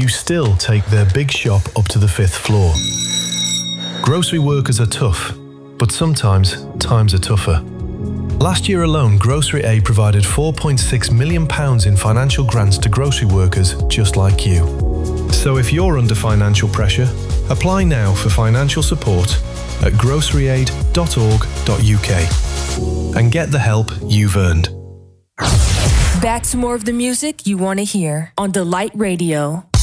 you still take their big shop up to the 5th floor. Grocery workers are tough, but sometimes times are tougher. Last year alone, Grocery Aid provided £4.6 million in financial grants to grocery workers just like you. So if you're under financial pressure, apply now for financial support at groceryaid.org.uk and get the help you've earned. Back to more of the music you want to hear on Delight Radio.